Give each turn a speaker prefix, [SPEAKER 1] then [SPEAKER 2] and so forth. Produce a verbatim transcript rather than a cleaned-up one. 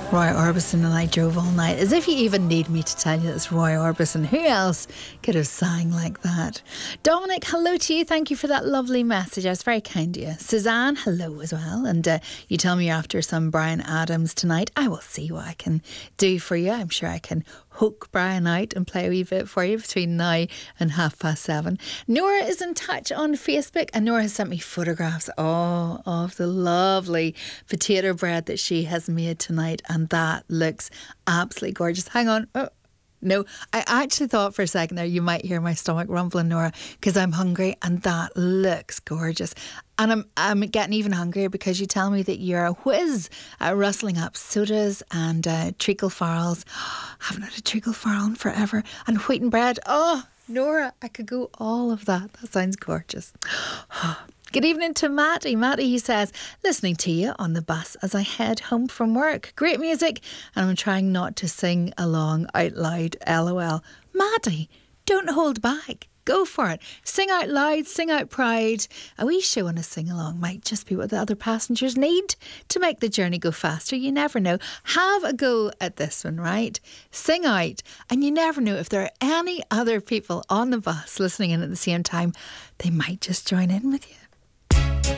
[SPEAKER 1] Roy Orbison and I drove all night. As if you even need me to tell you it's Roy Orbison. Who else could have sang like that? Dominic, hello to you. Thank you for that lovely message. I was very kind to you. Suzanne, hello as well. And uh, you tell me you're after some Bryan Adams tonight. I will see what I can do for you. I'm sure I can hook Brian out and play a wee bit for you between now and half past seven. Nora is in touch on Facebook, and Nora has sent me photographs oh, of the lovely potato bread that she has made tonight, and that looks absolutely gorgeous. Hang on. Oh. No, I actually thought for a second there you might hear my stomach rumbling, Nora, because I'm hungry, and that looks gorgeous. And I'm I'm getting even hungrier because you tell me that you're a whiz at rustling up sodas and uh, treacle farls. Haven't had a treacle farl in forever. And wheaten bread. Oh, Nora, I could go all of that. That sounds gorgeous. Good evening to Matty. Matty, he says, listening to you on the bus as I head home from work. Great music, and I'm trying not to sing along out loud, LOL. Matty, don't hold back. Go for it. Sing out loud, sing out proud. A wee show and a sing-along might just be what the other passengers need to make the journey go faster. You never know. Have a go at this one, right? Sing out, and you never know if there are any other people on the bus listening in at the same time. They might just join in with you.